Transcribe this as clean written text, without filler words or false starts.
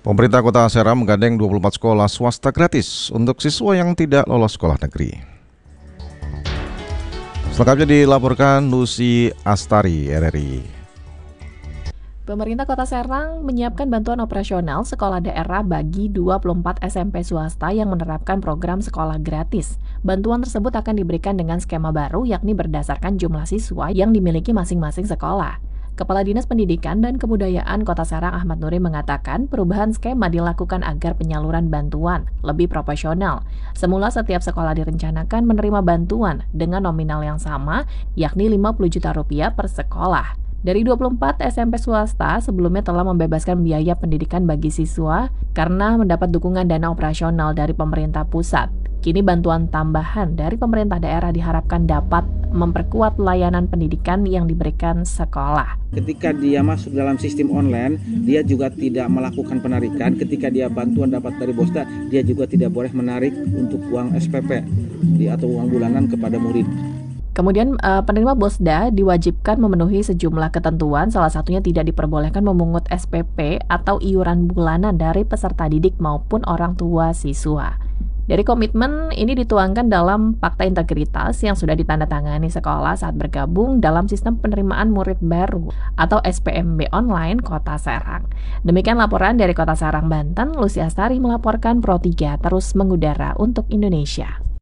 Pemerintah Kota Serang menggandeng 24 sekolah swasta gratis untuk siswa yang tidak lolos sekolah negeri. Selengkapnya dilaporkan Lucy Astari, RRI. Pemerintah Kota Serang menyiapkan bantuan operasional sekolah daerah bagi 24 SMP swasta yang menerapkan program sekolah gratis. Bantuan tersebut akan diberikan dengan skema baru, yakni berdasarkan jumlah siswa yang dimiliki masing-masing sekolah. Kepala Dinas Pendidikan dan Kebudayaan Kota Serang Ahmad Nuri mengatakan perubahan skema dilakukan agar penyaluran bantuan lebih profesional. Semula setiap sekolah direncanakan menerima bantuan dengan nominal yang sama, yakni 50 juta rupiah per sekolah. Dari 24 SMP swasta sebelumnya telah membebaskan biaya pendidikan bagi siswa karena mendapat dukungan dana operasional dari pemerintah pusat. Kini bantuan tambahan dari pemerintah daerah diharapkan dapat memperkuat layanan pendidikan yang diberikan sekolah. Ketika dia masuk dalam sistem online, dia juga tidak melakukan penarikan. Ketika dia bantuan dapat dari Bosda, dia juga tidak boleh menarik untuk uang SPP atau uang bulanan kepada murid. Kemudian penerima Bosda diwajibkan memenuhi sejumlah ketentuan, salah satunya tidak diperbolehkan memungut SPP atau iuran bulanan dari peserta didik maupun orang tua siswa. Dari komitmen ini dituangkan dalam Fakta Integritas yang sudah ditandatangani sekolah saat bergabung dalam sistem penerimaan murid baru atau SPMB online Kota Serang. Demikian laporan dari Kota Serang, Banten. Lucy Astari melaporkan Pro 3 terus mengudara untuk Indonesia.